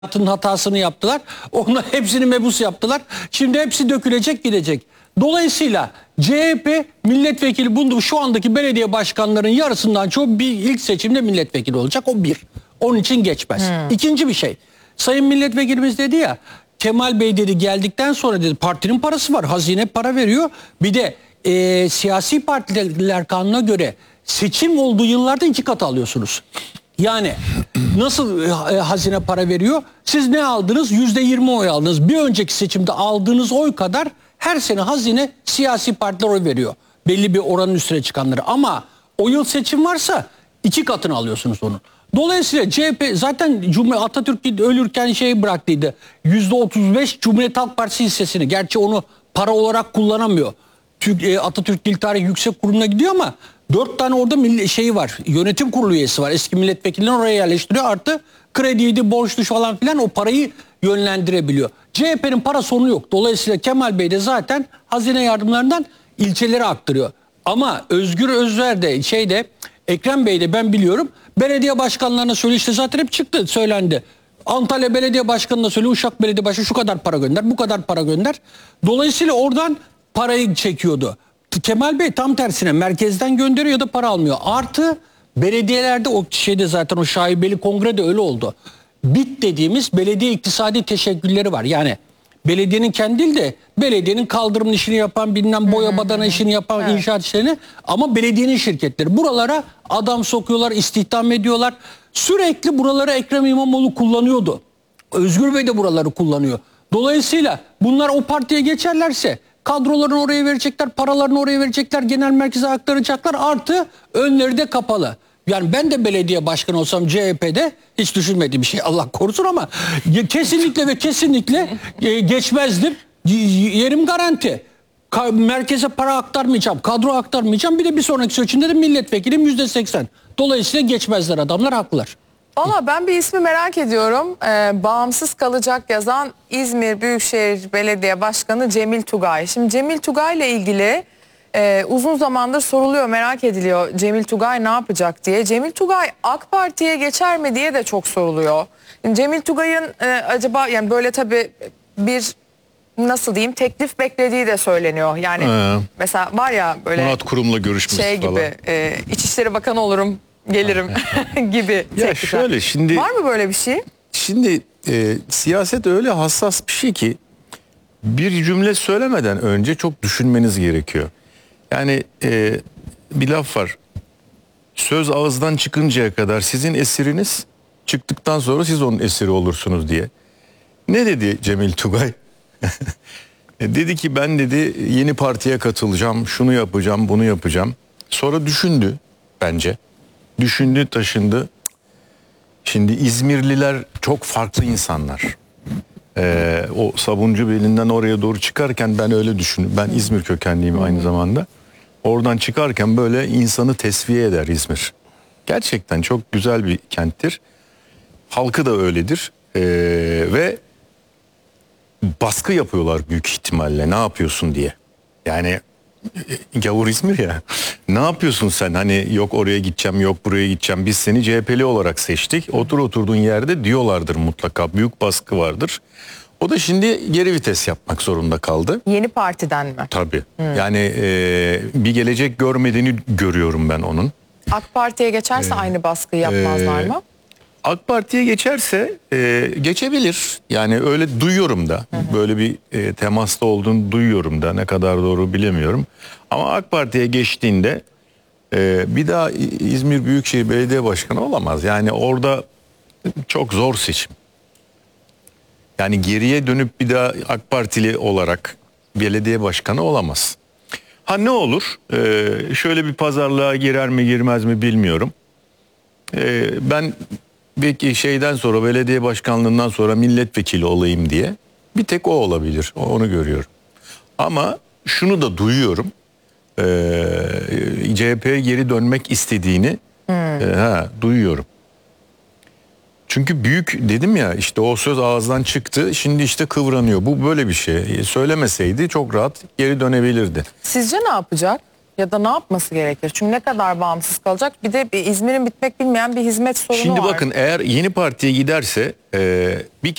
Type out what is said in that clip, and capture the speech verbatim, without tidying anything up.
hayatının hatasını yaptılar. Onu hepsini mebus yaptılar. Şimdi hepsi dökülecek, gidecek. Dolayısıyla C H P milletvekili bunu şu andaki belediye başkanlarının yarısından çoğu bir ilk seçimde milletvekili olacak. O bir. Onun için geçmez. Hmm. İkinci bir şey. Sayın milletvekilimiz dedi ya, Kemal Bey dedi geldikten sonra dedi partinin parası var. Hazine para veriyor. Bir de e, siyasi partiler kanuna göre seçim olduğu yıllarda iki kat alıyorsunuz. Yani nasıl e, hazine para veriyor? Siz ne aldınız? yüzde yirmi oy aldınız. Bir önceki seçimde aldığınız oy kadar her sene hazine siyasi partiler oy veriyor. Belli bir oranın üstüne çıkanları. Ama o yıl seçim varsa iki katını alıyorsunuz onun. Dolayısıyla C H P zaten Cumhuriyet Atatürk ölürken şey bıraktıydı. yüzde otuz beş Cumhuriyet Halk Partisi hissesini. Gerçi onu para olarak kullanamıyor. Türk, e, Atatürk Dil Tarihi Yüksek Kurulu'na gidiyor ama dört tane orada milli, şeyi var. Yönetim kurulu üyesi var. Eski milletvekillerini oraya yerleştiriyor. Artı krediydi, borçlu falan filan o parayı yönlendirebiliyor. C H P'nin para sorunu yok. Dolayısıyla Kemal Bey de zaten hazine yardımlarından ilçelere aktarıyor. Ama Özgür Özver de şeyde Ekrem Bey de ben biliyorum belediye başkanlarına söyle işte zaten hep çıktı söylendi. Antalya Belediye Başkanı'na söyle, Uşak Belediye Başkanı şu kadar para gönder, bu kadar para gönder. Dolayısıyla oradan parayı çekiyordu. Kemal Bey tam tersine merkezden gönderiyor ya da para almıyor. Artı belediyelerde o şeyde zaten o şaibeli kongrede öyle oldu. BİT dediğimiz belediye iktisadi teşekkülleri var. Yani belediyenin kendi değil de belediyenin kaldırım işini yapan, bilmem boya badana işini yapan evet. inşaat işlerini ama belediyenin şirketleri. Buralara adam sokuyorlar, istihdam ediyorlar. Sürekli buraları Ekrem İmamoğlu kullanıyordu. Özgür Bey de buraları kullanıyor. Dolayısıyla bunlar o partiye geçerlerse kadrolarını oraya verecekler, paralarını oraya verecekler, genel merkeze aktaracaklar. Artı önleri de kapalı. Yani ben de belediye başkanı olsam C H P'de hiç düşünmediğim bir şey Allah korusun ama kesinlikle ve kesinlikle geçmezdim. Yerim garanti. Merkeze para aktarmayacağım, kadro aktarmayacağım. Bir de bir sonraki seçimde de milletvekilim yüzde seksen. Dolayısıyla geçmezler, adamlar haklılar. Valla ben bir ismi merak ediyorum. Ee, bağımsız kalacak yazan İzmir Büyükşehir Belediye Başkanı Cemil Tugay. Şimdi Cemil Tugay ile ilgili e, uzun zamandır soruluyor, merak ediliyor. Cemil Tugay ne yapacak diye. Cemil Tugay AK Parti'ye geçer mi diye de çok soruluyor. Şimdi Cemil Tugay'ın e, acaba yani böyle tabii bir nasıl diyeyim teklif beklediği de söyleniyor. Yani ee, mesela var ya böyle Murat Kurum'la görüşmüş şey falan. gibi e, İçişleri Bakanı olurum gelirim gibi ya teklifler. Şöyle şimdi var mı böyle bir şey? Şimdi e, siyaset öyle hassas bir şey ki bir cümle söylemeden önce çok düşünmeniz gerekiyor. Yani e, bir laf var. Söz ağızdan çıkıncaya kadar sizin esiriniz, çıktıktan sonra siz onun esiri olursunuz diye. Ne dedi Cemil Tugay? Dedi ki ben dedi yeni partiye katılacağım, şunu yapacağım, bunu yapacağım. Sonra düşündü bence. Düşündü, taşındı. Şimdi İzmirliler çok farklı insanlar. Ee, o Sabuncubeyi'nden oraya doğru çıkarken ben öyle düşündüm. Ben İzmir kökenliyim aynı zamanda. Oradan çıkarken böyle insanı tesviye eder İzmir. Gerçekten çok güzel bir kenttir. Halkı da öyledir. Ee, ve baskı yapıyorlar büyük ihtimalle ne yapıyorsun diye. Yani gavur İzmir ya. Ne yapıyorsun sen? Hani yok oraya gideceğim, yok buraya gideceğim. Biz seni C H P'li olarak seçtik. Otur oturduğun yerde diyorlardır mutlaka. Büyük baskı vardır. O da şimdi geri vites yapmak zorunda kaldı. Yeni partiden mi? Tabii. Hmm. Yani e, bir gelecek görmediğini görüyorum ben onun. AK Parti'ye geçerse ee, aynı baskıyı yapmazlar e, mı? AK Parti'ye geçerse e, geçebilir. Yani öyle duyuyorum da. Hı hı. Böyle bir e, temasta olduğunu duyuyorum da. Ne kadar doğru bilemiyorum. Ama AK Parti'ye geçtiğinde e, bir daha İzmir Büyükşehir Belediye Başkanı olamaz. Yani orada çok zor seçim. Yani geriye dönüp bir daha AK Partili olarak belediye başkanı olamaz. Ha ne olur? E, şöyle bir pazarlığa girer mi girmez mi bilmiyorum. E, ben... Belki şeyden sonra belediye başkanlığından sonra milletvekili olayım diye bir tek o olabilir. Onu görüyorum. Ama şunu da duyuyorum. E, C H P'ye geri dönmek istediğini hmm. e, ha, duyuyorum. Çünkü büyük dedim ya işte o söz ağızdan çıktı. Şimdi işte kıvranıyor. Bu böyle bir şey. Söylemeseydi çok rahat geri dönebilirdi. Sizce ne yapacak? Ya da ne yapması gerekir? Çünkü ne kadar bağımsız kalacak? Bir de bir İzmir'in bitmek bilmeyen bir hizmet sorunu Şimdi var. bakın, eğer Yeni Parti'ye giderse e, bir